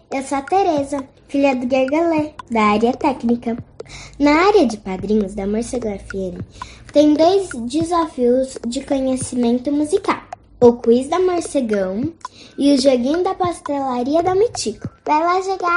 Eu sou a Tereza, filha do Gergalé, da área técnica. Na área de padrinhos da Morcega FM, tem 2 desafios de conhecimento musical. O quiz da Morcegão e o joguinho da pastelaria da Mitico. Vai lá jogar!